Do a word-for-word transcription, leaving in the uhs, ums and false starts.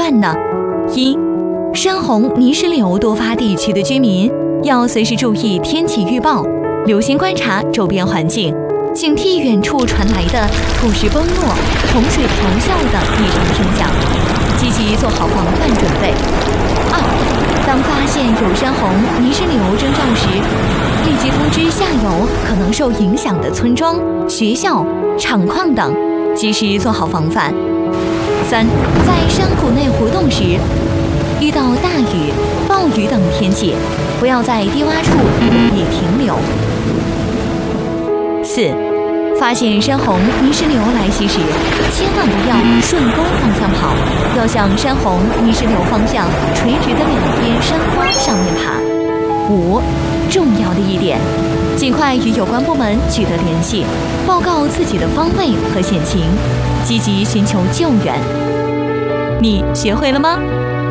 范呢？一、山洪泥石流多发地区的居民要随时注意天气预报，留心观察周边环境，警惕远处传来的土石崩落、洪水咆哮的异常声响，积极做好防范准备。二、当发现有山洪、泥石流征兆时，立即通知下游可能受影响的村庄、学校、厂矿等，及时做好防范。三、在山谷内活动时，遇到大雨、暴雨等天气，不要在低洼处故意停留。四、发现山洪、泥石流来袭时，千万不要顺沟方向跑，要向山洪、泥石流方向垂直的两边山坡上面爬。五、重要的一点，尽快与有关部门取得联系，报告自己的方位和险情，积极寻求救援。你学会了吗？